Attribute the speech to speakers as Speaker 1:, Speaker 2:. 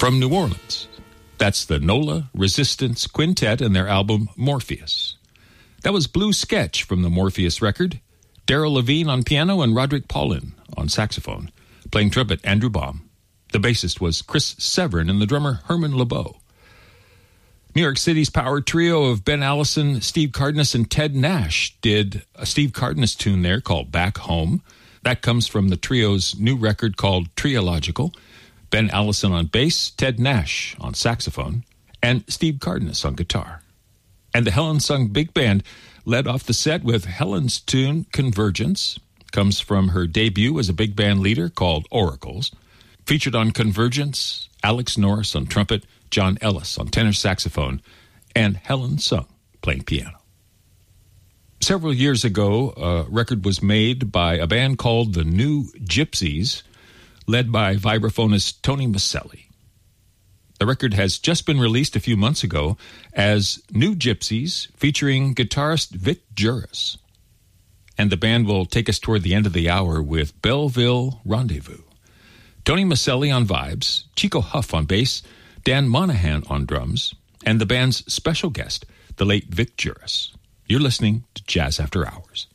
Speaker 1: from New Orleans. That's the Nola Resistance Quintet and their album Morpheus. That was Blue Sketch from the Morpheus record. Daryl Levine on piano and Roderick Paulin on saxophone. Playing trumpet, Andrew Baum. The bassist was Chris Severin and the drummer Herman LeBeau. New York City's power trio of Ben Allison, Steve Cardenas, and Ted Nash did a Steve Cardenas tune there called Back Home. That comes from the trio's new record called Triological. Ben Allison on bass, Ted Nash on saxophone, and Steve Cardenas on guitar. And the Helen Sung Big Band led off the set with Helen's tune Convergence. Comes from her debut as a big band leader called Oracles. Featured on Convergence, Alex Norris on trumpet, John Ellis on tenor saxophone, and Helen Sung playing piano. Several years ago, a record was made by a band called the New Gypsies, led by vibraphonist Tony Maselli. The record has just been released a few months ago as New Gypsies, featuring guitarist Vic Juris. And the band will take us toward the end of the hour with Belleville Rendezvous. Tony Maselli on vibes, Chico Huff on bass, Dan Monahan on drums, and the band's special guest, the late Vic Juris. You're listening to Jazz After Hours.